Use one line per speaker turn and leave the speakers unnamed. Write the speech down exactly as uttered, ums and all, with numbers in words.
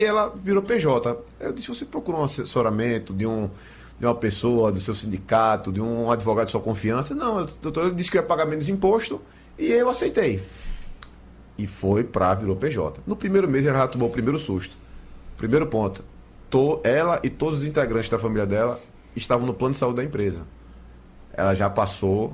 ela virou P J. Eu disse, você procurou um assessoramento de, um, de uma pessoa, do seu sindicato, de um advogado de sua confiança? Não, doutor, ele disse que eu ia pagar menos imposto e eu aceitei. E foi pra virou P J. No primeiro mês ela já tomou o primeiro susto. Primeiro ponto, to, ela e todos os integrantes da família dela estavam no plano de saúde da empresa. Ela já passou